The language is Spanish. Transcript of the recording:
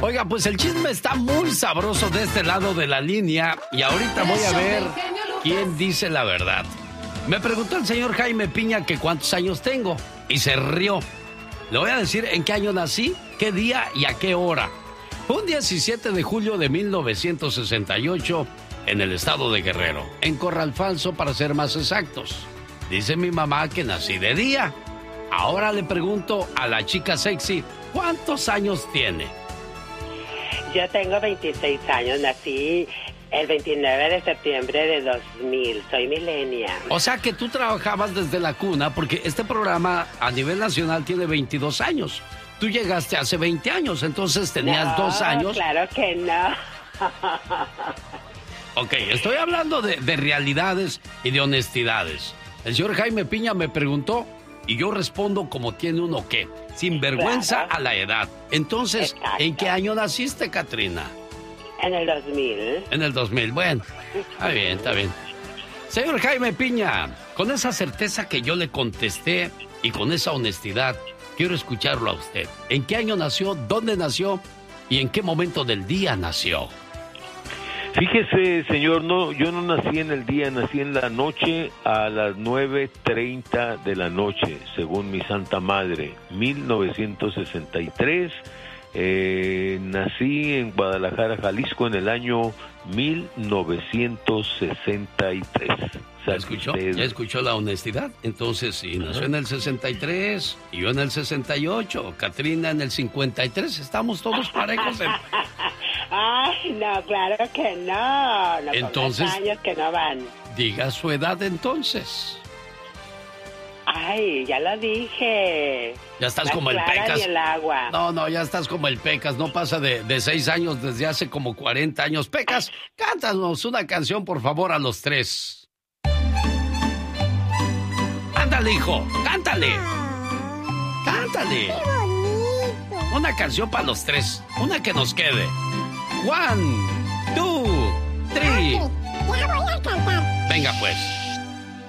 Oiga, pues el chisme está muy sabroso de este lado de la línea y ahorita voy a ver quién dice la verdad. Me preguntó el señor Jaime Piña que cuántos años tengo y se rió. Le voy a decir en qué año nací, qué día y a qué hora. Fue un 17 de julio de 1968 en el estado de Guerrero, en Corral Falso para ser más exactos. Dice mi mamá que nací de día. Ahora le pregunto a la chica sexy, ¿cuántos años tiene? Yo tengo 26 años, nací el 29 de septiembre de 2000, soy millennial. O sea que tú trabajabas desde la cuna, porque este programa a nivel nacional tiene 22 años. Tú llegaste hace 20 años, entonces tenías 2 años. Claro que no. Ok, estoy hablando de realidades y de honestidades. El señor Jaime Piña me preguntó y yo respondo como tiene uno que, sin vergüenza a la edad. Entonces, exacto. ¿En qué año naciste, Catrina? En el 2000. En el 2000, bueno, está bien, está bien. Señor Jaime Piña, con esa certeza que yo le contesté y con esa honestidad, quiero escucharlo a usted. ¿En qué año nació, dónde nació y en qué momento del día nació? Fíjese, señor, no, yo no nací en el día, nací en la noche a las 9:30 de la noche, según mi Santa Madre, 1963. Nací en Guadalajara, Jalisco, en el año 1963. ¿Ya escuchó? ¿Ya escuchó la honestidad? Entonces, si nació en el 63 y yo en el 68, Catrina en el 53, estamos todos parejos. Ay, no, claro que no. No. Entonces, años que no van. Diga su edad entonces. Ay, ya lo dije. Ya estás como el Pecas. El agua. No, ya estás como el Pecas. No pasa de 6 años desde hace como 40 años. Pecas, cántanos una canción, por favor, a los 3. Ándale, hijo, cántale. Cántale. ¡Qué bonito! Una canción para los 3. Una que nos quede. 1, 2, 3. Ya voy a cantar. Venga, pues.